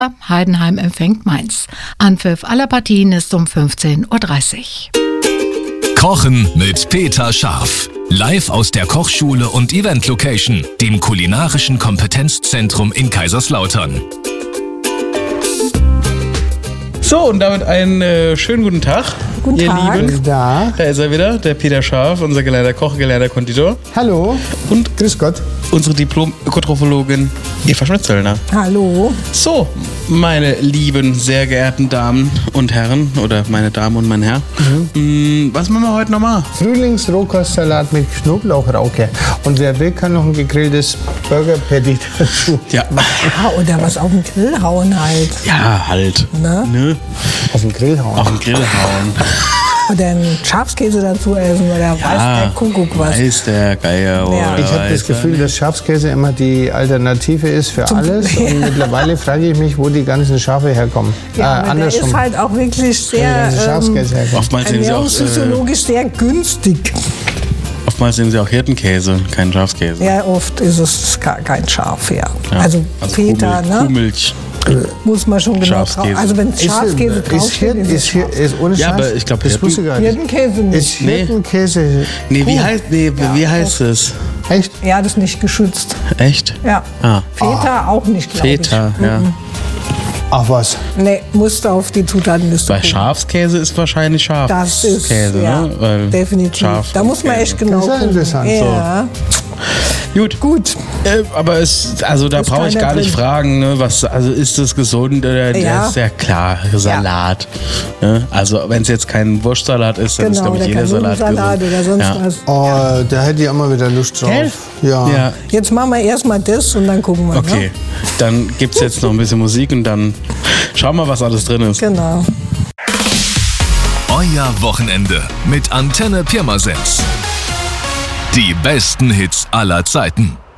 Heidenheim empfängt Mainz. Anpfiff aller Partien ist um 15:30 Uhr. Kochen mit Peter Scharf. Live aus der Kochschule und Event-Location, dem kulinarischen Kompetenzzentrum in Kaiserslautern. So, und damit einen schönen guten Tag, Guten ihr Tag. Lieben. Da ist er wieder, der Peter Scharf, unser gelernter Koch, gelernter Konditor. Hallo. Und Grüß Gott. Unsere Diplom-Ökotrophologin Eva Schmidt-Zöllner. Hallo. So, meine lieben, sehr geehrten Damen und Herren, oder meine Damen und mein Herr, was machen wir heute nochmal? Frühlingsrohkostsalat mit Knoblauchrauke. Und wer will, kann noch ein gegrilltes Burger-Patty dazu. Ja. Ja, oder was auf den Grill hauen halt. Ja, halt. Ne? Auf den Grill hauen. Auf den Grill hauen. Oder einen Schafskäse dazu essen oder weiß der Kuckuck was. Weiß der Geier. Oder Ich habe das Gefühl, dass Schafskäse immer die Alternative ist für alles. Und mittlerweile frage ich mich, wo die ganzen Schafe herkommen. Ja, aber der andersrum. ist halt auch wirklich sehr Schafskäse herkommen. Oftmals nehmen sie auch, ernährungsphysiologisch sehr günstig. oftmals nehmen sie auch Hirtenkäse, keinen Schafskäse. Ja, oft ist es kein Schaf, ja. Also Feta, ne? Kuhmilch. Muss man schon genau drauf. Schafskäse. Also wenn Schafskäse draufsteht, ist ohne Ja, Schaf. aber ich glaube, das wusste ich gar nicht. Hirtenkäse nicht. Ist Hirtenkäse. Nee, Kuh. wie heißt es? Echt? Ja, das ist nicht geschützt. Echt? Ja. Ah. Feta auch nicht, glaube ich. Feta, ja. Ach was. Nee, musst du auf die Zutatenliste Bei gucken. Schafskäse ist wahrscheinlich Das ist, Schafskäse, ja, ne? Weil definitiv. Da muss man echt genau Das ist ja gucken. interessant. Ja. Gut. Aber da Ist brauche ich keiner gar nicht drin. fragen, ne, ist das gesund oder Ja. ist ja klar, Salat. Ne? Also wenn es jetzt kein Wurstsalat ist, dann ist, Genau, glaube ich, oder jeder kein Salat Nudelsalat gesund. oder sonst Ja. was. Oh, da hätte ich auch mal wieder Lust drauf. Gell? Ja. Jetzt machen wir erstmal das und dann gucken wir. Okay, Ne? dann gibt es jetzt noch ein bisschen Musik und dann schauen wir, was alles drin ist. Genau. Euer Wochenende mit Antenne Pirmasens. Die besten Hits aller Zeiten.